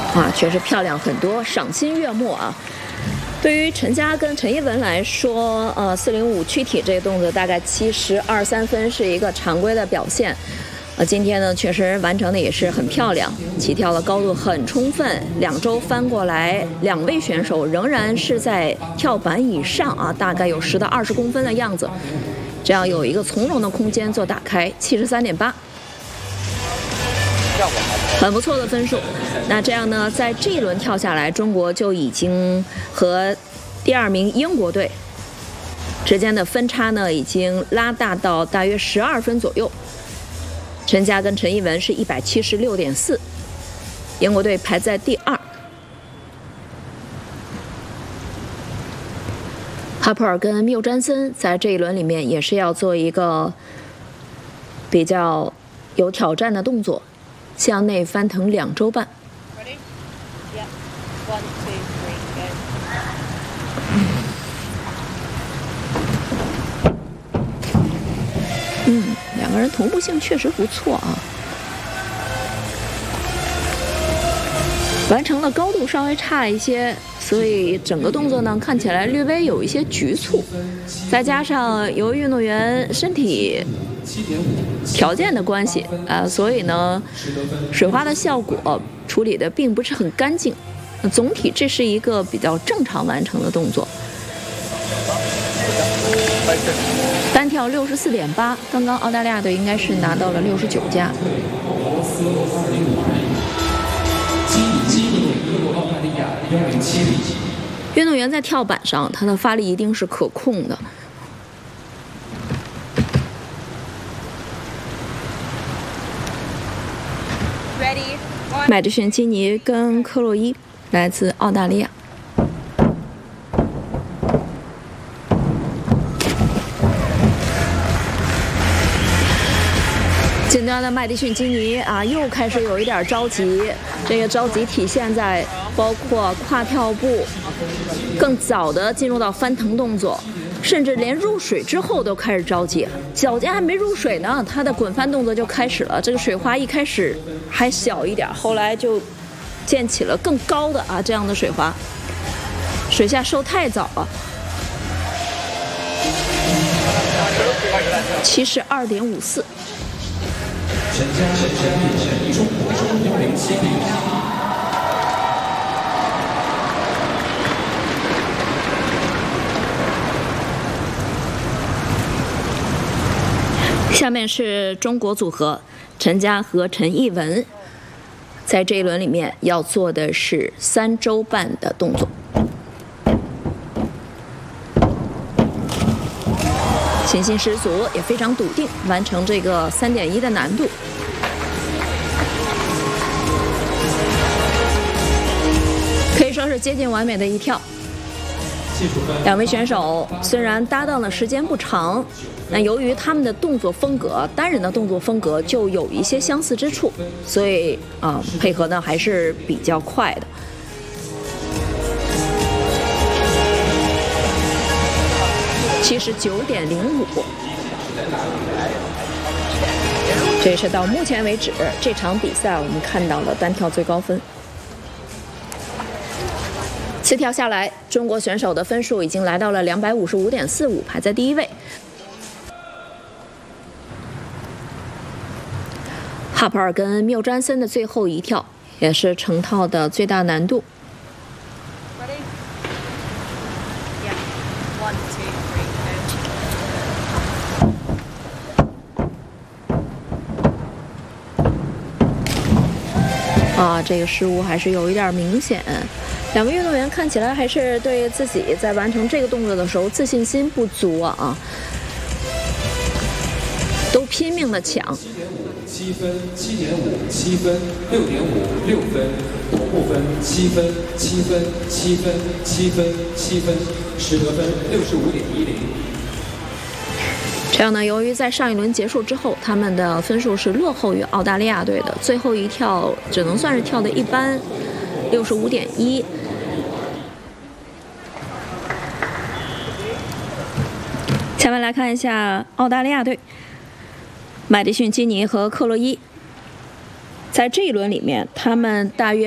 啊，确实漂亮很多，赏心悦目啊。对于陈佳跟陈一文来说，405躯体这个动作大概72.3分是一个常规的表现。今天呢，确实完成的也是很漂亮，起跳的高度很充分，2周翻过来，2位选手仍然是在跳板以上啊，大概有10到20公分的样子，这样有一个从容的空间做打开，73.8。很不错的分数。那这样呢，在这一轮跳下来，中国就已经和第2名英国队之间的分差呢，已经拉大到大约12分左右。陈佳跟陈一文是176.4，英国队排在第2。哈珀尔跟缪詹森在这一轮里面也是要做一个比较有挑战的动作。向内翻腾2周半。2个人同步性确实不错啊。完成了高度稍微差一些，所以整个动作呢看起来略微有一些局促。再加上由于运动员身体条件的关系所以呢水花的效果处理的并不是很干净。总体这是一个比较正常完成的动作。单跳64.8，刚刚澳大利亚队应该是拿到了69加。运动员在跳板上，他的发力一定是可控的。麦迪逊基尼跟克洛伊来自澳大利亚。紧端的麦迪逊基尼又开始有一点着急，这个着急体现在包括跨跳步更早的进入到翻腾动作，甚至连入水之后都开始着急，脚尖还没入水呢，他的滚翻动作就开始了。这个水花一开始还小一点，后来就溅起了更高的这样的水花，水下收太早了。72.54。下面是中国组合陈佳和陈艺文，在这一轮里面要做的是3周半的动作。信心十足，也非常笃定，完成这个3.1的难度。可以说是接近完美的一跳。2位选手虽然搭档的时间不长，那由于他们的动作风格，单人的动作风格就有一些相似之处，所以配合呢还是比较快的。79.05，这是到目前为止这场比赛我们看到了单跳最高分。4跳下来，中国选手的分数已经来到了255.45，排在第1位。哈珀尔跟缪詹森的最后一跳也是成套的最大难度。这个失误还是有一点明显。2个运动员看起来还是对自己在完成这个动作的时候自信心不足都拼命的抢。 7分、7.5、7分、6.5、6分，同步分7分、7分、7分、7分、7分，实得分65.10。 这样呢，由于在上一轮结束之后，他们的分数是落后于澳大利亚队的，最后一跳只能算是跳的一般，65.1。下面来看一下澳大利亚队，麦迪逊基尼和克洛伊，在这一轮里面，他们大约